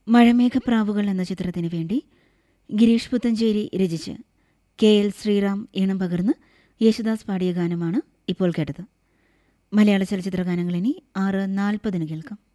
മഴമേഘപ്രാവുകൾ എന്ന ചിത്രത്തിനു വേണ്ടി ഗിരീഷ് പുത്തഞ്ചേരി രചിച്ച് KL ശ്രീറാം ഈണം പകർന്ന് യേശുദാസ് പാടിയ ഗാനമാണ് ഇപ്പോൾ കേട്ടത്. മലയാള ചലച്ചിത്ര ഗാനങ്ങൾ ഇനി 6:40 കേൾക്കാം.